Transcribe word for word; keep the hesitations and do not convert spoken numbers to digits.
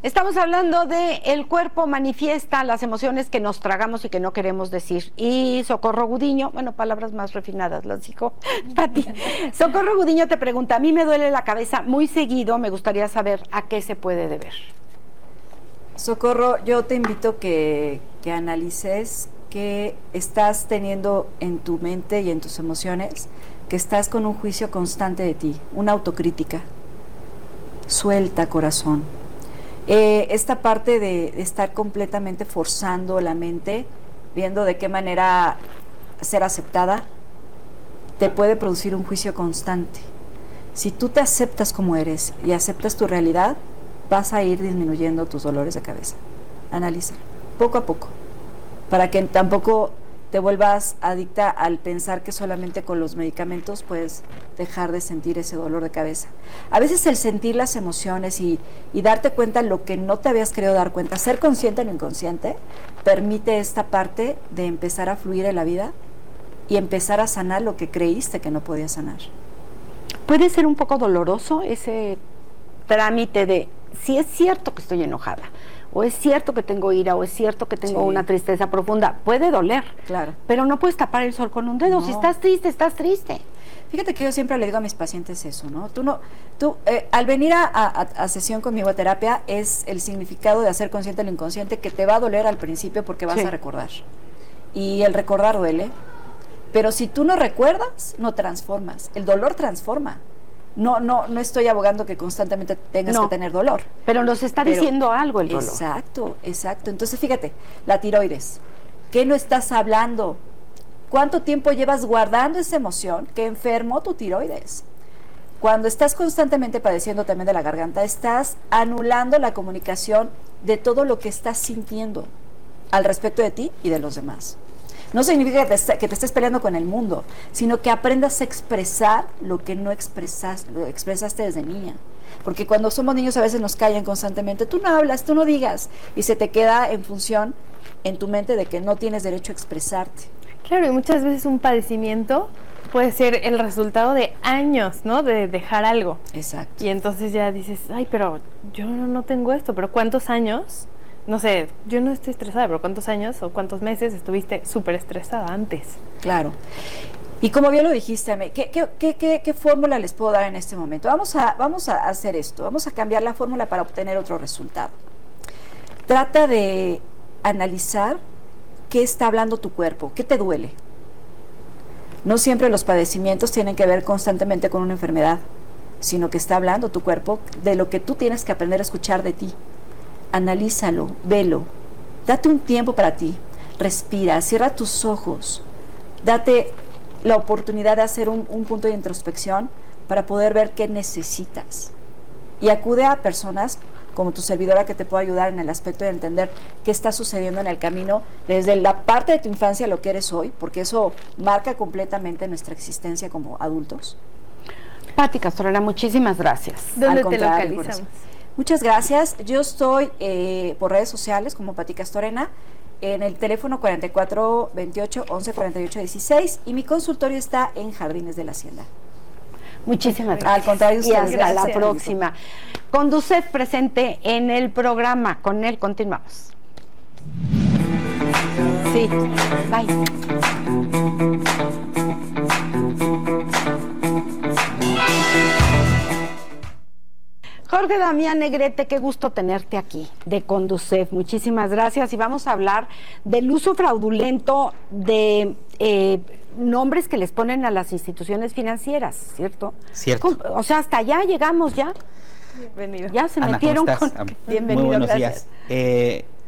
Estamos hablando de el cuerpo manifiesta las emociones que nos tragamos y que no queremos decir. Y Socorro Gudiño, bueno, palabras más refinadas las dijo Pati. Socorro Gudiño te pregunta, a mí me duele la cabeza muy seguido, me gustaría saber a qué se puede deber. Socorro, yo te invito que, que analices que estás teniendo en tu mente y en tus emociones, que estás con un juicio constante de ti, una autocrítica. Suelta, corazón. Eh, esta parte de, de estar completamente forzando la mente, viendo de qué manera ser aceptada, te puede producir un juicio constante. Si tú te aceptas como eres y aceptas tu realidad, vas a ir disminuyendo tus dolores de cabeza. Analiza, poco a poco, para que tampoco te vuelvas adicta al pensar que solamente con los medicamentos puedes dejar de sentir ese dolor de cabeza. A veces el sentir las emociones y, y darte cuenta de lo que no te habías querido dar cuenta, ser consciente en lo inconsciente, permite esta parte de empezar a fluir en la vida y empezar a sanar lo que creíste que no podías sanar. Puede ser un poco doloroso ese trámite de si es cierto que estoy enojada, o es cierto que tengo ira, o es cierto que tengo sí. una tristeza profunda. Puede doler, claro, pero no puedes tapar el sol con un dedo. No. Si estás triste, estás triste. Fíjate que yo siempre le digo a mis pacientes eso, ¿no? Tú no, tú, eh, al venir a, a, a sesión conmigo a terapia, es el significado de hacer consciente lo inconsciente, que te va a doler al principio porque vas sí. a recordar. Y el recordar duele, pero si tú no recuerdas, no transformas. El dolor transforma. No, no, no estoy abogando que constantemente tengas no, que tener dolor. Pero nos está pero, diciendo algo el dolor. Exacto, exacto. Entonces, fíjate, la tiroides. ¿Qué no estás hablando? ¿Cuánto tiempo llevas guardando esa emoción que enfermó tu tiroides? Cuando estás constantemente padeciendo también de la garganta, estás anulando la comunicación de todo lo que estás sintiendo al respecto de ti y de los demás. No significa que te, que te estés peleando con el mundo, sino que aprendas a expresar lo que no expresaste, lo expresaste desde niña. Porque cuando somos niños a veces nos callan constantemente, tú no hablas, tú no digas, y se te queda en función en tu mente de que no tienes derecho a expresarte. Claro, y muchas veces un padecimiento puede ser el resultado de años, ¿no? De dejar algo. Exacto. Y entonces ya dices, ay, pero yo no, no tengo esto, pero ¿cuántos años? No sé, yo no estoy estresada, pero ¿cuántos años o cuántos meses estuviste súper estresada antes? Claro. Y como bien lo dijiste, ¿qué, qué, qué, qué, qué fórmula les puedo dar en este momento? Vamos a, vamos a hacer esto, vamos a cambiar la fórmula para obtener otro resultado. Trata de analizar qué está hablando tu cuerpo, qué te duele. No siempre los padecimientos tienen que ver constantemente con una enfermedad, sino que está hablando tu cuerpo de lo que tú tienes que aprender a escuchar de ti. Analízalo, velo, date un tiempo para ti, respira, cierra tus ojos, date la oportunidad de hacer un, un punto de introspección para poder ver qué necesitas. Y acude a personas como tu servidora que te pueda ayudar en el aspecto de entender qué está sucediendo en el camino desde la parte de tu infancia, lo que eres hoy, porque eso marca completamente nuestra existencia como adultos. Pati Castorena, muchísimas gracias. ¿Dónde te localizamos? Muchas gracias. Yo estoy eh, por redes sociales como Pati Castorena, en el teléfono cuarenta y cuatro veintiocho once cuarenta y ocho dieciséis, y mi consultorio está en Jardines de la Hacienda. Muchísimas gracias. Al contrario, y hasta gracias. la próxima. Conducef presente en el programa. Con él continuamos. Sí, bye. Jorge Damián Negrete, qué gusto tenerte aquí, de Conducef. Muchísimas gracias. Y vamos a hablar del uso fraudulento de eh, nombres que les ponen a las instituciones financieras, ¿cierto? Cierto. O sea, hasta allá llegamos ya. Bienvenido. Ya se Ana, metieron ¿cómo estás? con... Bienvenido, Muy buenos gracias. días. Eh,